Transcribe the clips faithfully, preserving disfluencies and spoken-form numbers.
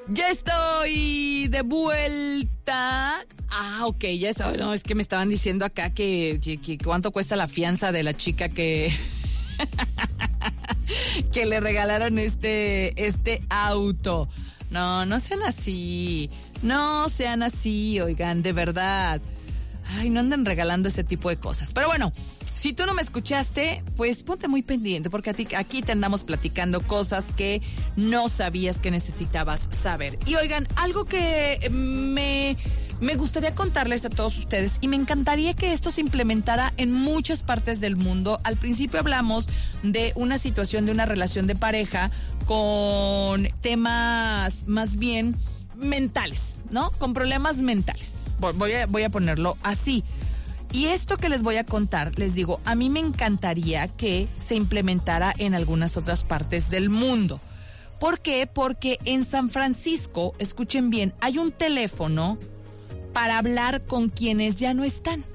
Ya estoy de vuelta. Ah, ok, ya estoy. No, es que me estaban diciendo acá que, que, que cuánto cuesta la fianza de la chica que... que le regalaron este, este auto. No, no sean así. No sean así, oigan, de verdad. Ay, no anden regalando ese tipo de cosas. Pero bueno, si tú no me escuchaste, pues ponte muy pendiente, porque a ti, aquí te andamos platicando cosas que no sabías que necesitabas saber. Y oigan, algo que me, me gustaría contarles a todos ustedes, y me encantaría que esto se implementara en muchas partes del mundo. Al principio hablamos de una situación de una relación de pareja con temas más bien mentales, ¿no? Con problemas mentales. Voy a, voy a ponerlo así. Y esto que les voy a contar, les digo, a mí me encantaría que se implementara en algunas otras partes del mundo. ¿Por qué? Porque en San Francisco, escuchen bien, hay un teléfono para hablar con quienes ya no están.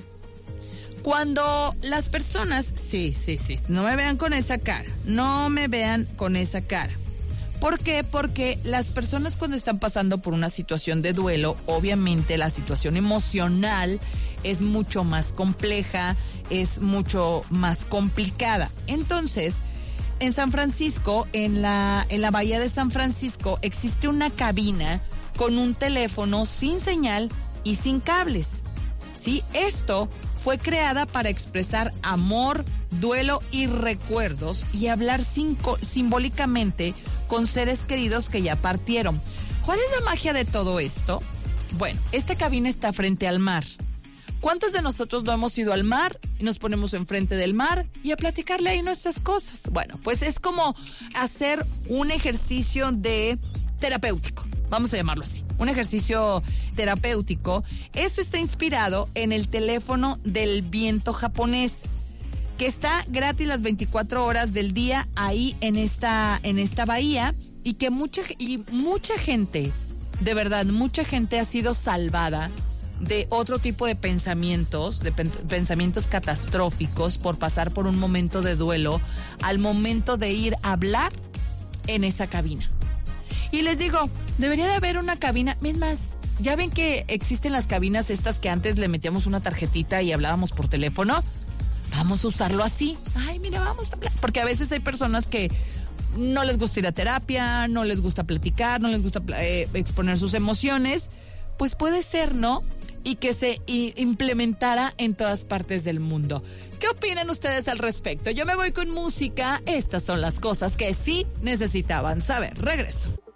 Cuando las personas, sí, sí, sí, no me vean con esa cara, no me vean con esa cara. ¿Por qué? Porque las personas cuando están pasando por una situación de duelo, obviamente la situación emocional es mucho más compleja, es mucho más complicada. Entonces, en San Francisco, en la, en la bahía de San Francisco, existe una cabina con un teléfono sin señal y sin cables. ¿Sí? Esto fue creada para expresar amor, duelo y recuerdos y hablar cinco, simbólicamente con seres queridos que ya partieron. ¿Cuál es la magia de todo esto? Bueno, esta cabina está frente al mar. ¿Cuántos de nosotros no hemos ido al mar y nos ponemos enfrente del mar y a platicarle ahí nuestras cosas? Bueno, pues es como hacer un ejercicio de terapéutico. Vamos a llamarlo así, un ejercicio terapéutico. Esto está inspirado en el teléfono del viento japonés, que está gratis las veinticuatro horas del día ahí en esta, en esta bahía, y que mucha, y mucha gente, de verdad, mucha gente ha sido salvada de otro tipo de pensamientos, de pen- pensamientos catastróficos por pasar por un momento de duelo al momento de ir a hablar en esa cabina. Y les digo, debería de haber una cabina, es más, ya ven que existen las cabinas estas que antes le metíamos una tarjetita y hablábamos por teléfono. Vamos a usarlo así. Ay, mira, vamos a hablar. Porque a veces hay personas que no les gusta ir a terapia, no les gusta platicar, no les gusta eh, exponer sus emociones. Pues puede ser, ¿no? Y que se i- implementara en todas partes del mundo. ¿Qué opinan ustedes al respecto? Yo me voy con música. Estas son las cosas que sí necesitaban saber. Regreso.